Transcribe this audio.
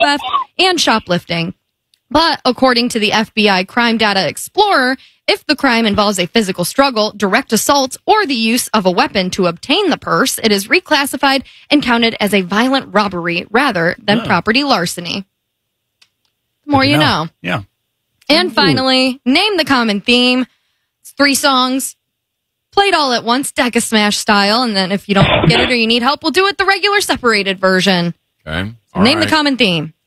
theft, and shoplifting. But according to the FBI Crime Data Explorer, if the crime involves a physical struggle, direct assault, or the use of a weapon to obtain the purse, it is reclassified and counted as a violent robbery rather than property larceny. The more you know. Yeah. And finally, name the common theme. It's 3 songs, played all at once, Deck a Smash style, and then if you don't get it or you need help, we'll do it the regular separated version. Okay. So name the common theme.